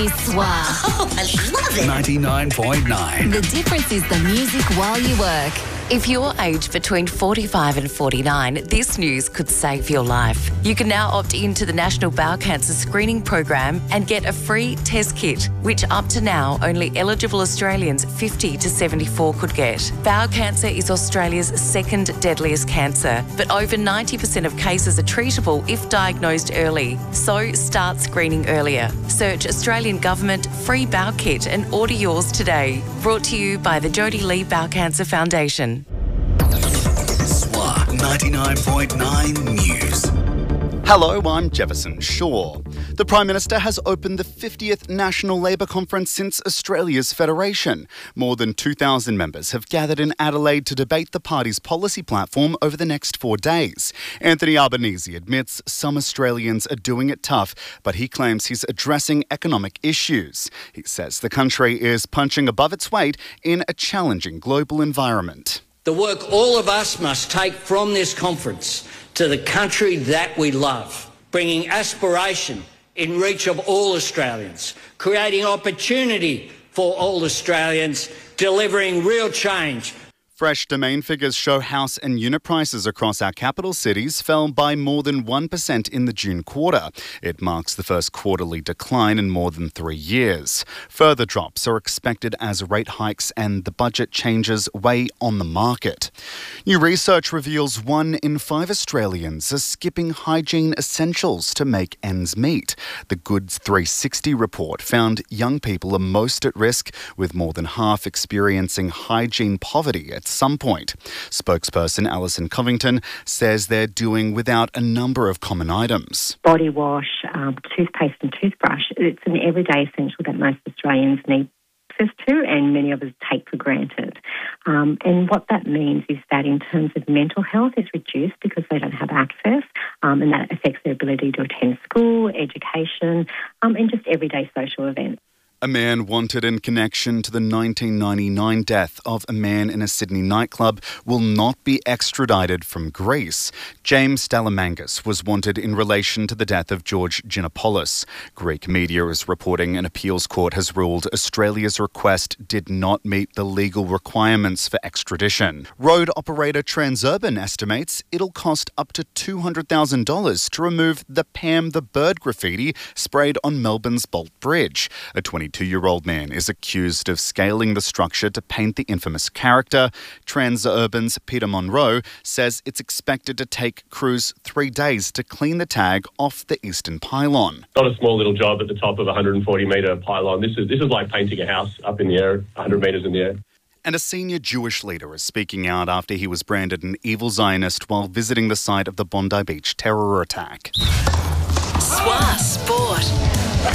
Swah. Oh, I love it. 99.9. The difference is the music while you work. If you're aged between 45 and 49, this news could save your life. You can now opt into the National Bowel Cancer Screening Program and get a free test kit, which up to now only eligible Australians 50 to 74 could get. Bowel cancer is Australia's second deadliest cancer, but over 90% of cases are treatable if diagnosed early. So start screening earlier. Search Australian Government Free Bowel Kit and order yours today. Brought to you by the Jodie Lee Bowel Cancer Foundation. SWA 99.9 News. Hello, I'm Jefferson Shaw. The Prime Minister has opened the 50th National Labour Conference since Australia's federation. More than 2,000 members have gathered in Adelaide to debate the party's policy platform over the next 4 days. Anthony Albanese admits some Australians are doing it tough, but he claims he's addressing economic issues. He says the country is punching above its weight in a challenging global environment. The work all of us must take from this conference to the country that we love, bringing aspiration in reach of all Australians, creating opportunity for all Australians, delivering real change. Fresh Domain figures show house and unit prices across our capital cities fell by more than 1% in the June quarter. It marks the first quarterly decline in more than 3 years. Further drops are expected as rate hikes and the budget changes weigh on the market. New research reveals 1 in 5 Australians are skipping hygiene essentials to make ends meet. The Goods 360 report found young people are most at risk, with more than half experiencing hygiene poverty at some point. Spokesperson Alison Covington says they're doing without a number of common items. Body wash, toothpaste and toothbrush. It's an everyday essential that most Australians need access to and many of us take for granted. And what that means is that in terms of mental health, it's reduced because they don't have access, and that affects their ability to attend school, education, and just everyday social events. A man wanted in connection to the 1999 death of a man in a Sydney nightclub will not be extradited from Greece. James Dalamangas was wanted in relation to the death of George Giannopoulos. Greek media is reporting an appeals court has ruled Australia's request did not meet the legal requirements for extradition. Road operator Transurban estimates it'll cost up to $200,000 to remove the Pam the Bird graffiti sprayed on Melbourne's Bolt Bridge. A 22-year-old man is accused of scaling the structure to paint the infamous character. Transurban's Peter Monroe says it's expected to take crews 3 days to clean the tag off the eastern pylon. Not a small little job at the top of a 140-metre pylon. This is like painting a house up in the air, 100 metres in the air. And a senior Jewish leader is speaking out after he was branded an evil Zionist while visiting the site of the Bondi Beach terror attack. SWA Sport.